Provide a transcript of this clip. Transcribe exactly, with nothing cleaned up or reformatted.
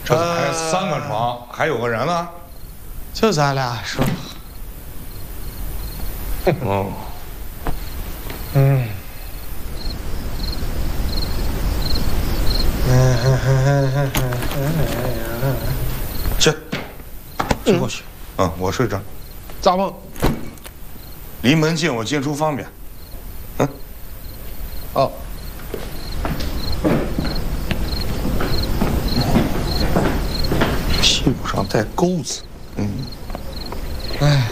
这才三个床，还有个人呢。 就咱俩是吧？ 哦， 嗯。 去，睡过去。嗯，我睡这儿。 咋不？ 离门近，我进出方便。嗯。 哦。 屁股上带钩子。嗯。 哎。